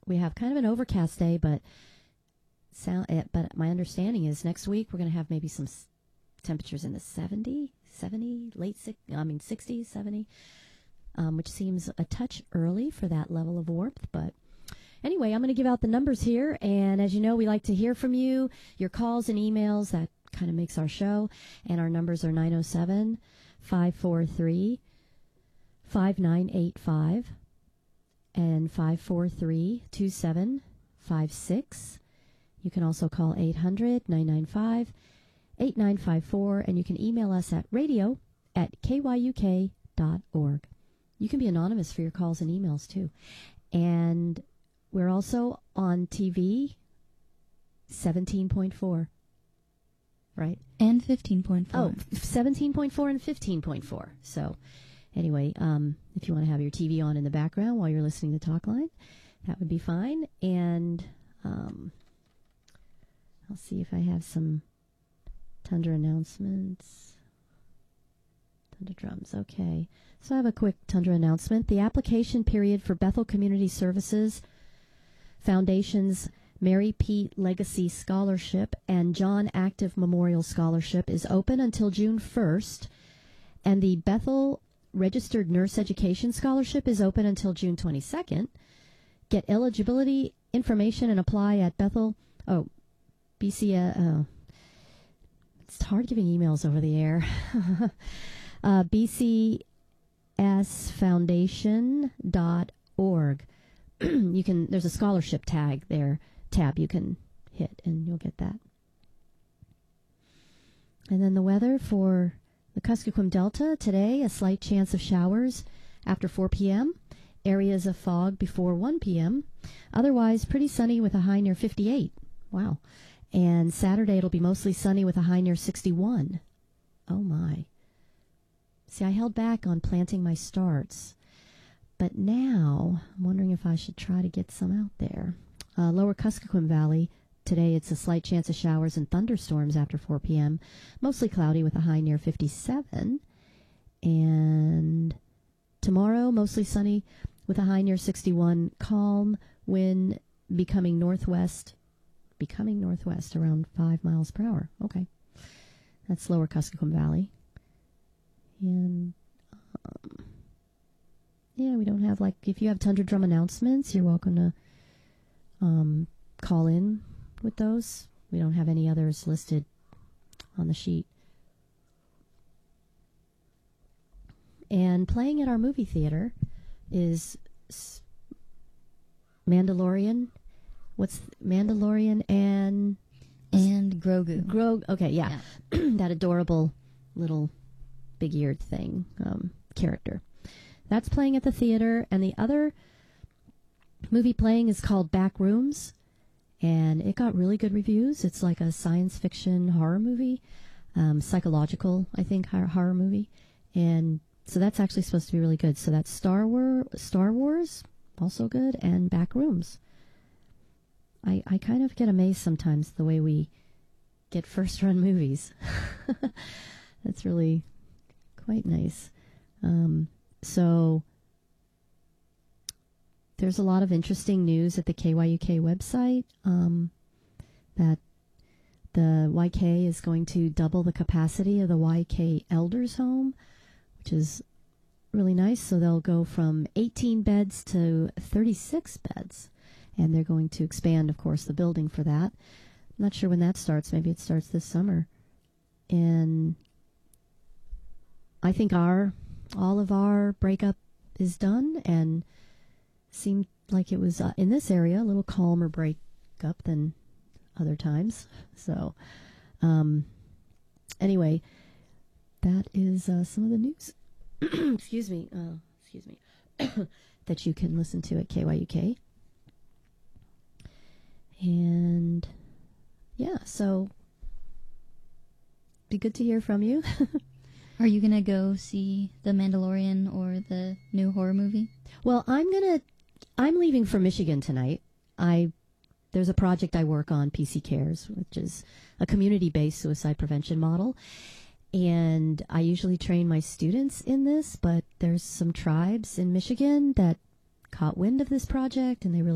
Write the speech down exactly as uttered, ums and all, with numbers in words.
we have kind of an overcast day, but sound. Uh, but my understanding is next week we're going to have maybe some s- temperatures in the seventy, seventy, late six. I mean sixties, seventy, um, which seems a touch early for that level of warmth. But anyway, I'm going to give out the numbers here, and as you know, we like to hear from you, your calls and emails. That kind of makes our show, and our numbers are nine oh seven, five four three, five nine eight five. and five four three, two seven five six. You can also call eight hundred, nine nine five, eight nine five four, and you can email us at radio at k y u k dot org. You can be anonymous for your calls and emails, too. And we're also on T V, seventeen point four, right? And fifteen point four. Oh, seventeen point four and fifteen point four. So anyway, um, if you want to have your T V on in the background while you're listening to Talkline, that would be fine. And um, I'll see if I have some Tundra announcements. Tundra drums, okay. So I have a quick Tundra announcement. The application period for Bethel Community Services Foundation's Mary Pete Legacy Scholarship and John Active Memorial Scholarship is open until June first, and the Bethel Registered Nurse Education Scholarship is open until June twenty-second. Get eligibility information and apply at Bethel. Oh, B C. Uh, oh. It's hard giving emails over the air. uh, B C S foundation dot org. You can. There's a scholarship tag there. Tab you can hit, and you'll get that. And then the weather for the Kuskokwim Delta today, a slight chance of showers after four p.m., areas of fog before one p.m., otherwise pretty sunny with a high near fifty-eight. Wow. And Saturday it'll be mostly sunny with a high near sixty-one. Oh my. See, I held back on planting my starts, but now I'm wondering if I should try to get some out there. Uh, Lower Kuskokwim Valley, today it's a slight chance of showers and thunderstorms after four p.m., mostly cloudy with a high near fifty-seven. And tomorrow, mostly sunny with a high near sixty-one, calm, wind becoming northwest, becoming northwest around five miles per hour. Okay. That's Lower Kuskokwim Valley. And, um, yeah, we don't have, like, if you have Tundra Drum announcements, you're welcome to um, call in with those. We don't have any others listed on the sheet. And playing at our movie theater is Mandalorian. What's Mandalorian and and Grogu? Grogu. Okay, yeah, yeah. That adorable little big-eared thing um, character. That's playing at the theater, and the other movie playing is called Back Rooms, and it got really good reviews. It's like a science fiction horror movie, um, psychological, I think, horror movie, and so that's actually supposed to be really good. So that's Star Wars, Star Wars, also good, and Back Rooms. I, I kind of get amazed sometimes the way we get first-run movies. That's really quite nice. Um, so there's a lot of interesting news at the K Y U K website um, that the Y K is going to double the capacity of the Y K Elders Home, which is really nice. So they'll go from eighteen beds to thirty-six beds. And they're going to expand, of course, the building for that. I'm not sure when that starts. Maybe it starts this summer. And I think our all of our breakup is done, and seemed like it was, uh, in this area, a little calmer breakup than other times. So, um, anyway, that is uh, some of the news. excuse me. Uh, excuse me. that you can listen to at K Y U K. And yeah, so be good to hear from you. Are you going to go see The Mandalorian or the new horror movie? Well, I'm going to, I'm leaving for Michigan tonight. I, there's a project I work on, P C Cares, which is a community-based suicide prevention model. And I usually train my students in this, but there's some tribes in Michigan that caught wind of this project, and they really